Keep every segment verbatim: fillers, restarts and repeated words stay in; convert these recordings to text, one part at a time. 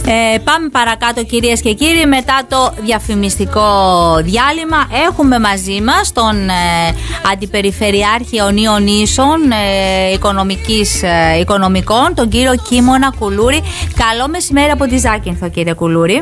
Ε, πάμε παρακάτω, κυρίες και κύριοι. Μετά το διαφημιστικό διάλειμμα έχουμε μαζί μας τον ε, Αντιπεριφερειάρχη Ιωνίων Νήσων ε, οικονομικής, ε, οικονομικών, τον κύριο Κίμωνα Κουλούρη. Καλό μεσημέρι από τη Ζάκυνθο, κύριε Κουλούρη.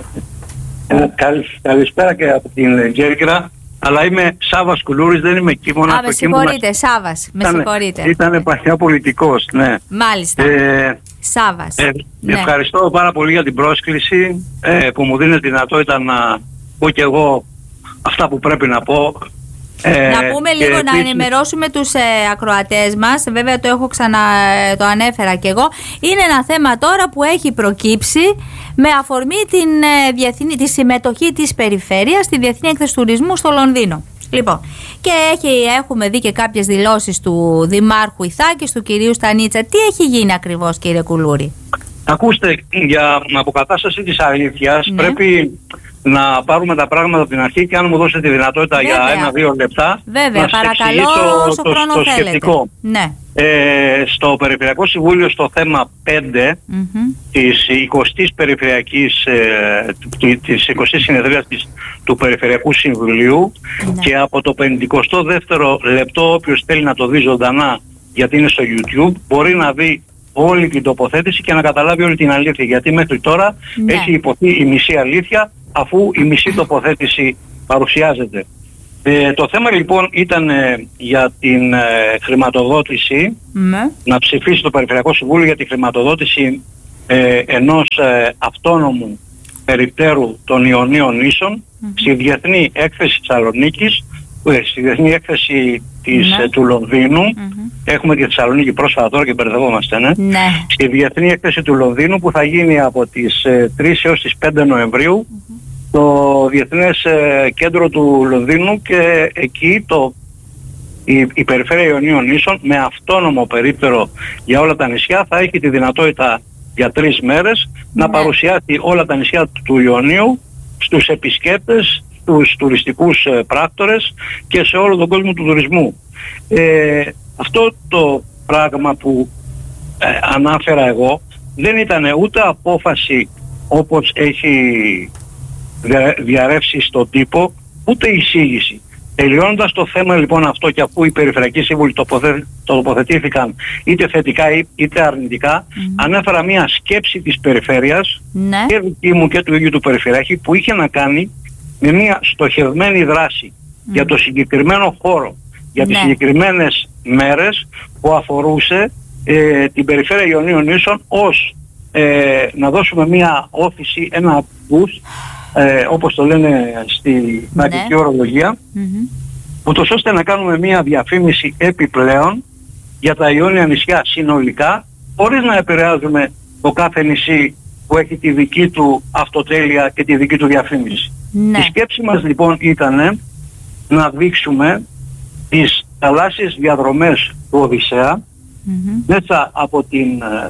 Ε, καλ, καλησπέρα και από την Κέρκυρα. Αλλά είμαι Σάββας Κουλούρης, δεν είμαι Κίμωνα. Α, με συγχωρείτε, Σάββας, με συγχωρείτε. Ήτανε παλιά πολιτικός, ναι. Μάλιστα. Ε, Σάββας. Ε, ναι. Ευχαριστώ πάρα πολύ για την πρόσκληση ε, που μου δίνει τη δυνατότητα να πω και εγώ αυτά που πρέπει να πω. Ε, να πούμε λίγο, επίσης, να ενημερώσουμε τους ε, ακροατές μας. Βέβαια το έχω ξανα, το ανέφερα και εγώ. Είναι ένα θέμα τώρα που έχει προκύψει με αφορμή την, ε, διεθνή, τη συμμετοχή της περιφέρειας στη Διεθνή Έκθεση Τουρισμού στο Λονδίνο. Λοιπόν, και έχει, έχουμε δει και κάποιες δηλώσεις του Δημάρχου Ιθάκης, του κυρίου Στανίτσα. Τι έχει γίνει ακριβώς, κύριε Κουλούρη? Ακούστε, για αποκατάσταση της αλήθειας ναι. πρέπει να πάρουμε τα πράγματα από την αρχή και αν μου δώσετε τη δυνατότητα Βέβαια. για ένα-δύο λεπτά Βέβαια, να σας εξηγήσω το, το, το σκεπτικό. Ναι. Ε, στο Περιφερειακό Συμβούλιο στο θέμα πέντε mm-hmm. της εικοστής Περιφερειακής ε, της εικοστής συνεδρίας της, του Περιφερειακού Συμβουλίου ναι. και από το πενηκοστό δεύτερο λεπτό, όποιος θέλει να το δει ζωντανά γιατί είναι στο YouTube, μπορεί να δει όλη την τοποθέτηση και να καταλάβει όλη την αλήθεια, γιατί μέχρι τώρα ναι. έχει υποθεί η μισή αλήθεια αφού η μισή τοποθέτηση παρουσιάζεται. Ε, το θέμα λοιπόν ήταν ε, για την ε, χρηματοδότηση, mm. να ψηφίσει το Περιφερειακό Συμβούλιο για τη χρηματοδότηση ε, ενός ε, αυτόνομου περιπτέρου των Ιωνίων Νήσων mm-hmm. στη Διεθνή Έκθεση Θεσσαλονίκης, ε, στη Διεθνή Έκθεση της, mm. ε, του Λονδίνου, mm-hmm. έχουμε και Θεσσαλονίκη πρόσφατα τώρα και μπερδευόμαστε, ναι. Mm. στη Διεθνή Έκθεση του Λονδίνου που θα γίνει από τις ε, τρεις έως τις πέντε Νοεμβρίου mm-hmm. το Διεθνές ε, Κέντρο του Λονδίνου, και εκεί το, η, η Περιφέρεια Ιωνίων Νήσων με αυτόνομο περίπτερο για όλα τα νησιά θα έχει τη δυνατότητα για τρεις μέρες ναι. να παρουσιάσει όλα τα νησιά του Ιωνίου στους επισκέπτες, στους τουριστικούς ε, πράκτορες και σε όλο τον κόσμο του τουρισμού. Ε, αυτό το πράγμα που ε, ανάφερα εγώ δεν ήταν ούτε απόφαση όπως έχει διαρρεύσει στον τύπο, ούτε εισήγηση. Τελειώνοντας το θέμα λοιπόν αυτό, και αφού οι περιφερειακοί σύμβουλοι τοποθε... τοποθετήθηκαν είτε θετικά είτε αρνητικά, mm. ανέφερα μια σκέψη της περιφέρειας ναι. και δική μου και του ίδιου του περιφερειάρχη, που είχε να κάνει με μια στοχευμένη δράση mm. για το συγκεκριμένο χώρο, για τις ναι. συγκεκριμένες μέρες, που αφορούσε ε, την περιφέρεια Ιωνίων Νήσων ως ε, να δώσουμε μια όθηση, ένα boost, Ε, όπως το λένε στη μαγική ναι. ορολογία, mm-hmm. ούτως ώστε να κάνουμε μια διαφήμιση επιπλέον για τα Ιόνια νησιά συνολικά, χωρίς να επηρεάζουμε το κάθε νησί που έχει τη δική του αυτοτέλεια και τη δική του διαφήμιση. Ναι. Η σκέψη μας λοιπόν ήταν να δείξουμε τις θαλάσσιες διαδρομές του Οδυσσέα mm-hmm. μέσα από την,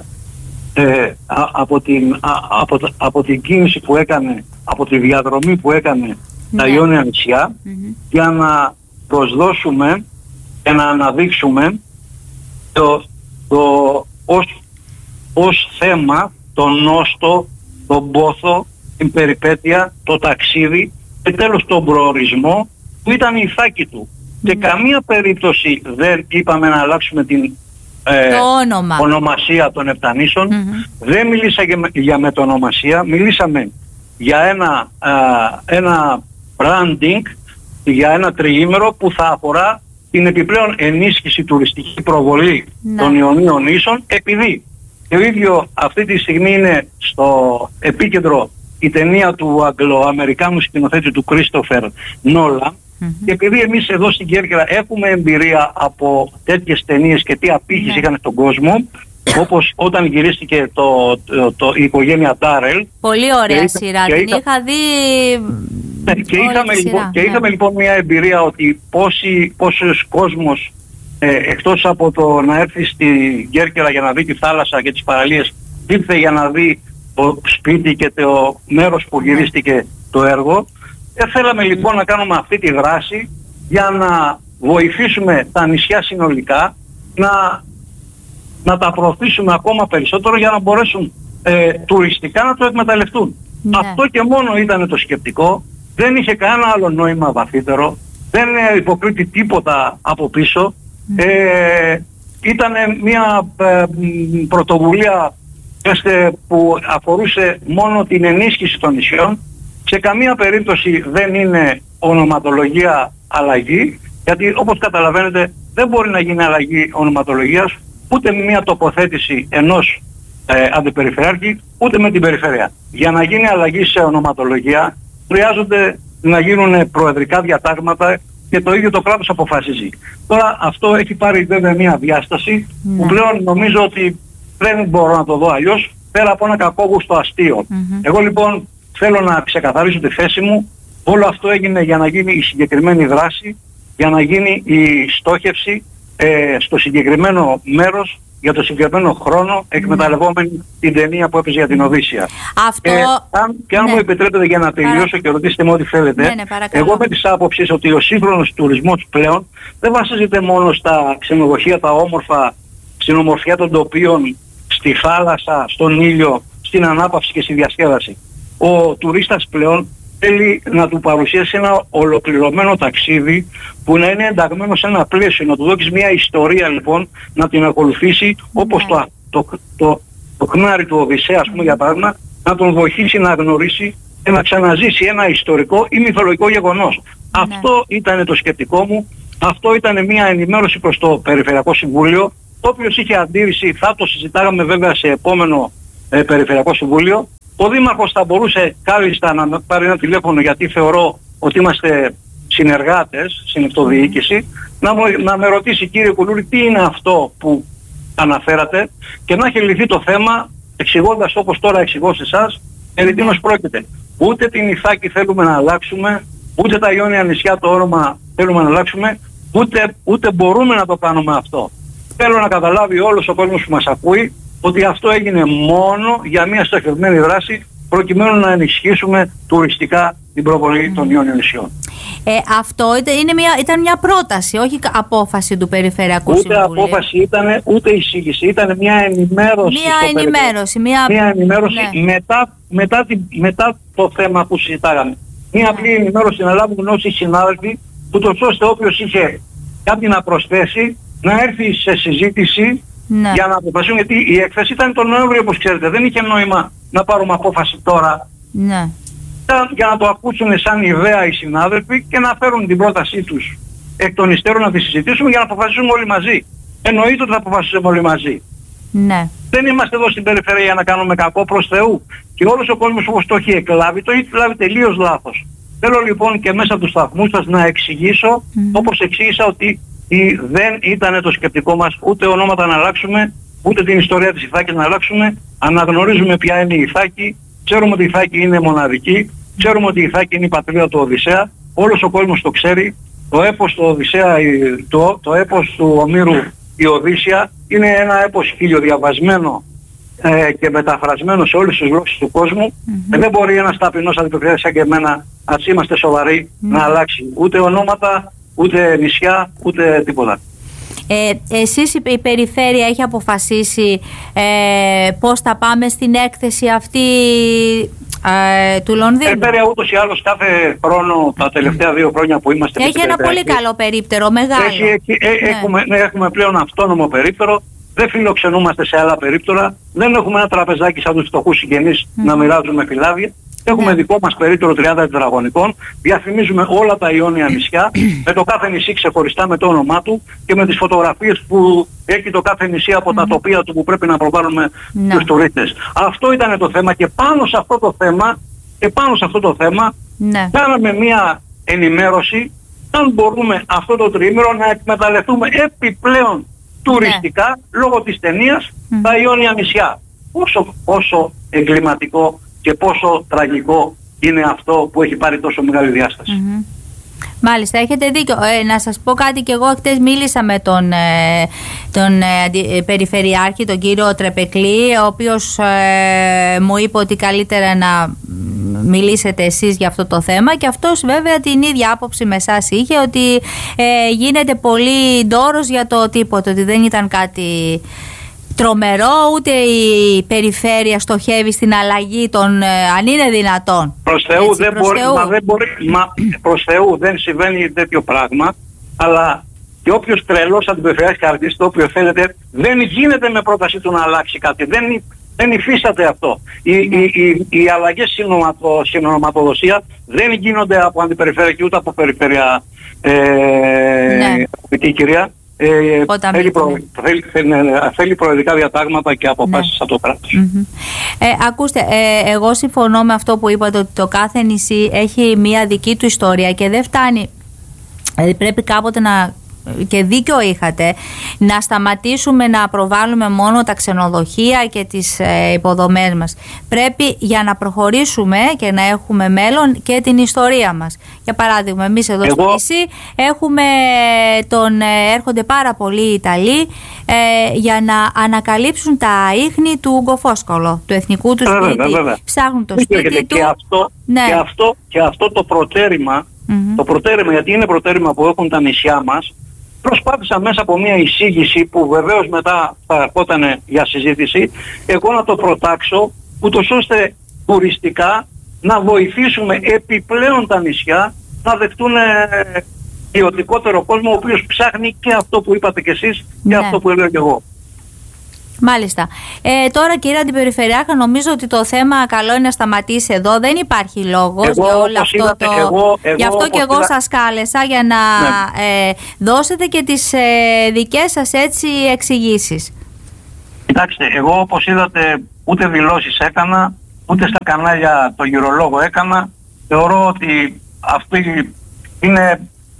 ε, α, από, την, α, από, από την κίνηση που έκανε, από τη διαδρομή που έκανε ναι. τα Ιόνια νησιά mm-hmm. για να προσδώσουμε και να αναδείξουμε το, το ως, ως θέμα τον νόστο, τον πόθο, την περιπέτεια, το ταξίδι και τέλος τον προορισμό που ήταν η Ιθάκη του. Mm-hmm. Και καμία περίπτωση δεν είπαμε να αλλάξουμε την ε, όνομα. ονομασία των Επτανήσων. Mm-hmm. Δεν μιλήσαμε για μετονομασία, μιλήσαμε για ένα, α, ένα branding, για ένα τριήμερο που θα αφορά την επιπλέον ενίσχυση τουριστική προβολή ναι. των Ιωνίων Νήσων, επειδή το ίδιο αυτή τη στιγμή είναι στο επίκεντρο η ταινία του Αγγλοαμερικάνου σκηνοθέτη του Κρίστοφερ Νόλαν mm-hmm. και επειδή εμείς εδώ στην Κέρκυρα έχουμε εμπειρία από τέτοιες ταινίες και τι απήχηση ναι. είχαν στον κόσμο, όπως όταν γυρίστηκε το, το, το, η οικογένεια Ντάρελ. Πολύ ωραία και σειρά, την είχα, είχα δει. Ναι, και είχαμε, λοιπόν, σειρά, και ναι. είχαμε λοιπόν μια εμπειρία ότι πόσοι, πόσος κόσμος ε, εκτός από το να έρθει στη Κέρκυρα για να δει τη θάλασσα και τις παραλίες, ήρθε για να δει το σπίτι και το μέρος που γυρίστηκε το έργο. Ε, θέλαμε λοιπόν να κάνουμε αυτή τη δράση για να βοηθήσουμε τα νησιά συνολικά να, να τα προωθήσουμε ακόμα περισσότερο, για να μπορέσουν ε, τουριστικά να το εκμεταλλευτούν. Ναι. Αυτό και μόνο ήταν το σκεπτικό, δεν είχε κανένα άλλο νόημα βαθύτερο, δεν υποκρύπτει τίποτα από πίσω. Ναι. Ε, ήταν μια ε, πρωτοβουλία που αφορούσε μόνο την ενίσχυση των νησιών. Σε καμία περίπτωση δεν είναι ονοματολογία αλλαγή, γιατί όπως καταλαβαίνετε δεν μπορεί να γίνει αλλαγή ονοματολογίας ούτε με μια τοποθέτηση ενός ε, αντιπεριφερειάρχη, ούτε με την περιφέρεια. Για να γίνει αλλαγή σε ονοματολογία χρειάζονται να γίνουν προεδρικά διατάγματα και το ίδιο το κράτος αποφασίζει. Τώρα αυτό έχει πάρει βέβαια μια διάσταση mm. που πλέον νομίζω ότι δεν μπορώ να το δω αλλιώς, πέρα από ένα κακόγουστο αστείο. Mm-hmm. Εγώ λοιπόν θέλω να ξεκαθαρίσω τη θέση μου. Όλο αυτό έγινε για να γίνει η συγκεκριμένη δράση, για να γίνει η στόχευση ε, στο συγκεκριμένο μέρος, για το συγκεκριμένο χρόνο, εκμεταλλευόμενη mm. την ταινία που έπαιζε για την Οδύσσεια. Αυτό... Ε, αν, και αν ναι. μου επιτρέπετε για να τελειώσω Παρα... και ρωτήσετε με ό,τι θέλετε, ναι, ναι, εγώ με τις άποψεις ότι ο σύγχρονος τουρισμός πλέον δεν βασίζεται μόνο στα ξενοδοχεία, τα όμορφα, στην ομορφιά των τοπίων, στη θάλασσα, στον ήλιο, στην ανάπαυση και στη διασκέδαση. Ο τουρίστας πλέον θέλει να του παρουσιάσει ένα ολοκληρωμένο ταξίδι που να είναι ενταγμένο σε ένα πλαίσιο, να του δώσεις μια ιστορία λοιπόν, να την ακολουθήσει όπως το, το, το, το χνάρι του Οδυσσέα, ας πούμε, για παράδειγμα, να τον βοηθήσει να γνωρίσει και να ξαναζήσει ένα ιστορικό ή μυθολογικό γεγονός. Ναι. Αυτό ήταν το σκεπτικό μου, αυτό ήταν μια ενημέρωση προς το Περιφερειακό Συμβούλιο. Όποιος είχε αντίρρηση θα το συζητάγαμε βέβαια σε επόμενο ε, Περιφερειακό Συμβούλιο. Ο Δήμαρχος θα μπορούσε κάλλιστα να πάρει ένα τηλέφωνο, γιατί θεωρώ ότι είμαστε συνεργάτες στην αυτοδιοίκηση, να, να με ρωτήσει, κύριε Κουλούρη, τι είναι αυτό που αναφέρατε και να έχει λυθεί το θέμα εξηγώντας όπως τώρα εξηγώ σε εσάς περί τίνος πρόκειται. Ούτε την Ιθάκη θέλουμε να αλλάξουμε, ούτε τα Ιόνια νησιά το όνομα θέλουμε να αλλάξουμε, ούτε, ούτε μπορούμε να το κάνουμε αυτό. Θέλω να καταλάβει όλος ο κόσμος που μας ακούει ότι αυτό έγινε μόνο για μια στοχευμένη δράση προκειμένου να ενισχύσουμε τουριστικά την προβολή mm. των Ιόνιων νησιών. Ε, αυτό ήταν, είναι μια, ήταν μια πρόταση, όχι απόφαση του Περιφερειακού ούτε Συμβουλίου. Ούτε απόφαση ήταν, ούτε εισήγηση. Ήταν μια ενημέρωση. Μια ενημέρωση. Μια, μια ενημέρωση ναι. μετά, μετά, τη, μετά το θέμα που συζητάγαμε. Μια απλή ναι. ενημέρωση να λάβουν γνώση οι συνάδελφοι, ούτως ώστε όποιος είχε κάτι να προσθέσει να έρθει σε συζήτηση. Ναι. Για να αποφασίσουν, γιατί η έκθεση ήταν τον Νοέμβριο, όπως ξέρετε. Δεν είχε νόημα να πάρουμε απόφαση τώρα. Ναι. Για να το ακούσουν σαν ιδέα οι συνάδελφοι και να φέρουν την πρότασή τους εκ των υστέρων να τη συζητήσουμε για να αποφασίσουμε όλοι μαζί. Εννοείται ότι θα αποφασίσουμε όλοι μαζί. Ναι. Δεν είμαστε εδώ στην περιφέρεια για να κάνουμε κακό προς Θεού. Και όλος ο κόσμος όπως το έχει εκλάβει, το έχει εκλάβει τελείως λάθος. Θέλω λοιπόν και μέσα από τους σταθμούς σας να εξηγήσω, mm. όπως εξήγησα, ότι ή δεν ήταν το σκεπτικό μας ούτε ονόματα να αλλάξουμε, ούτε την ιστορία της Ιθάκης να αλλάξουμε. Αναγνωρίζουμε ποια είναι η Ιθάκη, ξέρουμε ότι η Ιθάκη είναι μοναδική, ξέρουμε ότι η Ιθάκη είναι η πατρίδα του Οδυσσέα, όλος ο κόσμος το ξέρει. Το έπος του Οδυσσέα, το, το έπος του Ομήρου, η Οδύσσια, είναι ένα έπος χιλιοδιαβασμένο ε, και μεταφρασμένο σε όλες τις γλώσσες του κόσμου. Mm-hmm. Ε, δεν μπορεί ένας ταπεινός αντιπροσωπεύς σαν και εμένα, ας είμαστε σοβαροί, mm-hmm. να αλλάξει ούτε ονόματα, ούτε νησιά, ούτε τίποτα. Ε, εσείς η περιφέρεια έχει αποφασίσει ε, πώς θα πάμε στην έκθεση αυτή ε, του Λονδίνου? Η περιφέρεια ούτως ή άλλως κάθε χρόνο, τα τελευταία δύο χρόνια που είμαστε... Έχει ένα πολύ καλό περίπτερο, μεγάλο. Έχει, έχει, ε, ναι. έχουμε, ναι, έχουμε πλέον αυτόνομο περίπτερο, δεν φιλοξενούμαστε σε άλλα περίπτωρα, δεν έχουμε ένα τραπεζάκι σαν τους φτωχούς συγγενείς mm. να μοιράζουμε φυλάδια. Έχουμε yeah. δικό μας περίπτερο τριάντα τετραγωνικών, διαφημίζουμε όλα τα Ιόνια νησιά, με το κάθε νησί ξεχωριστά με το όνομά του και με τις φωτογραφίες που έχει το κάθε νησί από mm. τα τοπία του που πρέπει να προβάλλουμε no. τους τουρίστες. Αυτό ήταν το θέμα και πάνω σε αυτό το θέμα, και πάνω σε αυτό το θέμα no. κάναμε μια ενημέρωση αν μπορούμε αυτό το τριήμερο να εκμεταλλευτούμε επιπλέον τουριστικά yeah. λόγω της ταινίας mm. τα Ιόνια νησιά. Όσο, όσο εγκληματικό και πόσο τραγικό είναι αυτό που έχει πάρει τόσο μεγάλη διάσταση. Mm-hmm. Μάλιστα, έχετε δίκιο. Ε, να σας πω κάτι, και εγώ χτες μίλησα με τον, ε, τον ε, Περιφερειάρχη, τον κύριο Τρεπεκλή, ο οποίος ε, μου είπε ότι καλύτερα να μιλήσετε εσείς για αυτό το θέμα, και αυτός βέβαια την ίδια άποψη με εσάς είχε, ότι ε, γίνεται πολύ ντόρος για το τίποτα, ότι δεν ήταν κάτι... τρομερό, ούτε η περιφέρεια στοχεύει στην αλλαγή των, ε, αν είναι δυνατόν. Προς Θεού, έτσι, δεν, προς μπορεί, Θεού. Μα δεν μπορεί, μα προς Θεού δεν συμβαίνει τέτοιο πράγμα, αλλά και όποιος τρελός αντιπεριφερειάρχης χαρτής, το οποίο θέλετε, δεν γίνεται με πρόταση του να αλλάξει κάτι. Δεν, δεν υφίσταται αυτό. Οι, mm. οι, οι, οι αλλαγές στην ονοματοδοσία δεν γίνονται από αντιπεριφέρεια ούτε από περιφέρεια. Ε, ναι. Η κυρία ε, θέλει, προ, θέλει, θέλει, θέλει προεδρικά διατάγματα και αποφάσεις ναι. από το κράτος. Mm-hmm. Ε, ακούστε, ε, εγώ συμφωνώ με αυτό που είπατε, ότι το κάθε νησί έχει μία δική του ιστορία και δεν φτάνει. Δηλαδή πρέπει κάποτε να, και δίκιο είχατε, να σταματήσουμε να προβάλλουμε μόνο τα ξενοδοχεία και τις ε, υποδομές μας. Πρέπει για να προχωρήσουμε και να έχουμε μέλλον και την ιστορία μας. Για παράδειγμα, εμείς εδώ Εγώ... στο νησί έχουμε τον, ε, έρχονται πάρα πολλοί Ιταλοί ε, για να ανακαλύψουν τα ίχνη του Γκοφόσκολο, του εθνικού του σπίτι. Ψάχνουν το σπίτι του. Και αυτό, ναι. και, αυτό, και αυτό το προτέρημα, mm-hmm. το προτέρημα, γιατί είναι προτέρημα που έχουν τα νησιά μας, προσπάθησα μέσα από μια εισήγηση που βεβαίως μετά θα ερχόταν για συζήτηση, εγώ να το προτάξω, ούτως ώστε τουριστικά να βοηθήσουμε επιπλέον τα νησιά να δεχτούν ποιοτικότερο κόσμο, ο οποίος ψάχνει και αυτό που είπατε κι εσείς και ναι. αυτό που έλεγα κι εγώ. Μάλιστα. Ε, τώρα, κύριε Αντιπεριφερειάρχα, νομίζω ότι το θέμα καλό είναι να σταματήσει εδώ. Δεν υπάρχει λόγος εγώ, για όλο αυτό είδατε, το... Εγώ, εγώ, Γι' αυτό και εγώ είδα... σας κάλεσα για να ναι. ε, δώσετε και τις ε, δικές σας έτσι εξηγήσεις. Κοιτάξτε, εγώ όπως είδατε ούτε δηλώσεις έκανα, ούτε στα κανάλια το γυρολόγο έκανα. Θεωρώ ότι αυτή είναι...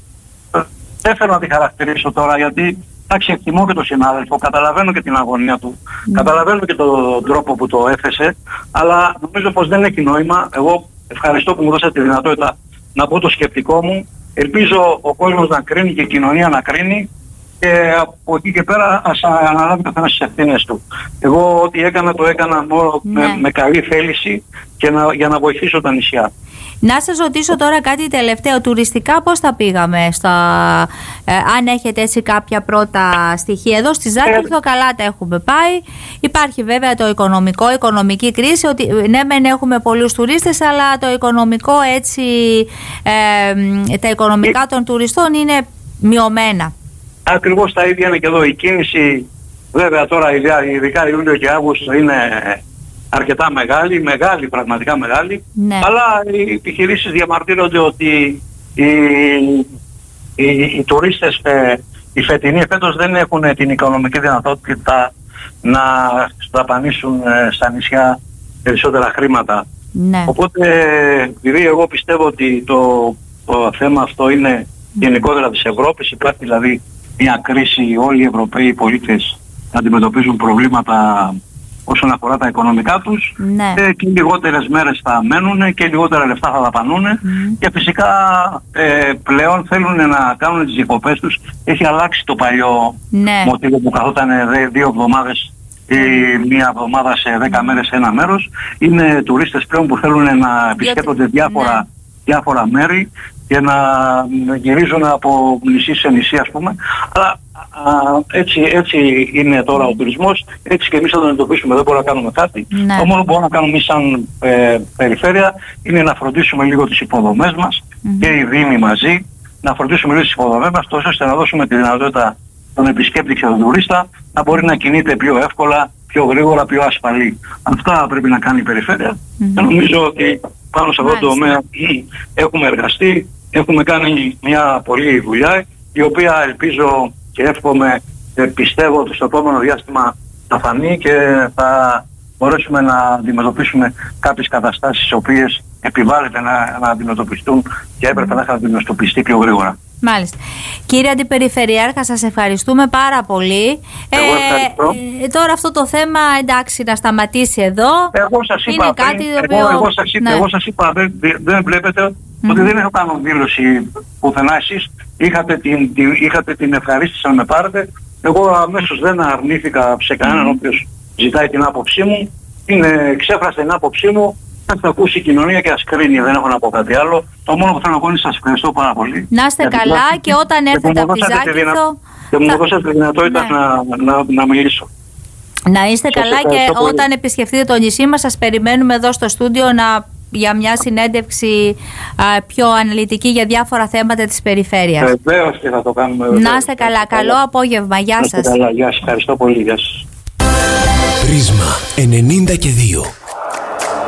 Δεν θέλω να τη χαρακτηρίσω τώρα, γιατί εντάξει, εκτιμώ και τον συνάδελφο, καταλαβαίνω και την αγωνία του, mm. καταλαβαίνω και τον τρόπο που το έθεσε, αλλά νομίζω πως δεν έχει νόημα. Εγώ ευχαριστώ που μου δώσατε τη δυνατότητα να πω το σκεπτικό μου. Ελπίζω ο κόσμος να κρίνει και η κοινωνία να κρίνει και από εκεί και πέρα ας αναλάβει το θέμα στις ευθύνες του. Εγώ ό,τι έκανα το έκανα μόνο ναι. με, με καλή θέληση και να, για να βοηθήσω τα νησιά. Να σας ρωτήσω τώρα κάτι τελευταίο. Τουριστικά πώς θα πήγαμε, στα, ε, αν έχετε έτσι κάποια πρώτα στοιχεία? Εδώ στη Ζάκυνθο ε, καλά τα έχουμε πάει. Υπάρχει βέβαια το οικονομικό, οικονομική κρίση, ότι ναι μεν έχουμε πολλούς τουρίστες, αλλά το οικονομικό έτσι, ε, τα οικονομικά των τουριστών είναι μειωμένα. Ακριβώς τα ίδια είναι και εδώ. Η κίνηση βέβαια τώρα ειδικά Ιούλιο και Αύγουστο είναι αρκετά μεγάλη, μεγάλη, πραγματικά μεγάλη, ναι. αλλά οι επιχειρήσεις διαμαρτύρονται ότι οι, οι, οι τουρίστες, ε, οι φετινοί φέτος δεν έχουν την οικονομική δυνατότητα να δαπανίσουν ε, στα νησιά περισσότερα χρήματα. Ναι. Οπότε, επειδή εγώ πιστεύω ότι το, το θέμα αυτό είναι γενικότερα της Ευρώπης, υπάρχει δηλαδή μια κρίση, όλοι οι Ευρωπαίοι πολίτες αντιμετωπίζουν προβλήματα όσον αφορά τα οικονομικά τους, ναι. ε, και λιγότερες μέρες θα μένουν και λιγότερα λεφτά θα δαπανούν mm. και φυσικά ε, πλέον θέλουν να κάνουν τις διακοπές τους. Έχει αλλάξει το παλιό ναι. μοτίβο που καθόταν δύο εβδομάδες ή μία εβδομάδα σε δέκα μέρες σε ένα μέρος. Είναι τουρίστες πλέον που θέλουν να επισκέπτονται διάφορα, ναι. διάφορα μέρη και να γυρίζουν από νησί σε νησί, ας πούμε. Αλλά α, έτσι, έτσι είναι τώρα ο τουρισμός, έτσι και εμείς θα τον εντοπίσουμε, δεν μπορούμε να κάνουμε κάτι. Ναι. Το μόνο που μπορούμε να κάνουμε εμείς σαν ε, περιφέρεια είναι να φροντίσουμε λίγο τις υποδομές μας mm-hmm. και οι δήμοι μαζί, να φροντίσουμε λίγο τις υποδομές μας, τόσο ώστε να δώσουμε τη δυνατότητα τον επισκέπτη και τον τουρίστα να μπορεί να κινείται πιο εύκολα, πιο γρήγορα, πιο ασφαλή. Αυτά πρέπει να κάνει η περιφέρεια. Mm-hmm. Και νομίζω ότι πάνω σε αυτό το τομέα έχουμε εργαστεί, έχουμε κάνει μια πολλή δουλειά, η οποία ελπίζω και εύχομαι και πιστεύω ότι στο επόμενο διάστημα θα φανεί και θα μπορέσουμε να αντιμετωπίσουμε κάποιες καταστάσεις οι οποίες επιβάλλεται να, να αντιμετωπιστούν και έπρεπε να είχαν αντιμετωπιστεί πιο γρήγορα. Μάλιστα. Κύριε Αντιπεριφερειάρχα, σας ευχαριστούμε πάρα πολύ. Εγώ ευχαριστώ. Ε, τώρα αυτό το θέμα, εντάξει, να σταματήσει εδώ. Εγώ σας είπα, είναι κάτι πριν, το οποίο... εγώ, εγώ, σας, ναι. εγώ σας είπα, δεν, δεν βλέπετε mm-hmm. ότι δεν έχω κάνει δήλωση πουθενά. Εσείς είχατε την, την, είχατε την ευχαρίστηση να με πάρετε. Εγώ αμέσως δεν αρνήθηκα σε κανέναν mm-hmm. οποίος ζητάει την άποψή μου. Είναι ξέφρασε την άποψή μου. Θα το ακούσει η κοινωνία και ας κρίνει, δεν έχω να πω κάτι άλλο. Το μόνο που θέλω να πω είναι σας ευχαριστώ πάρα πολύ. Να είστε καλά και, και όταν έρθετε από τη Ζάκυνθο... Και μου δώσατε τη δυνατότητα ναι. να, να, να μιλήσω. Να είστε σας καλά και πολύ. Όταν επισκεφτείτε το νησί μας σας περιμένουμε εδώ στο στούντιο να, για μια συνέντευξη α, πιο αναλυτική για διάφορα θέματα της περιφέρειας. Βεβαίως και θα το κάνουμε. Βεβαίως. Να είστε καλά. Καλό καλά. Απόγευμα. Γεια σας. Καλά. Γεια σας. Ευχαριστώ πολύ. Γεια σας. Πρίσμα ενενήντα και δύο.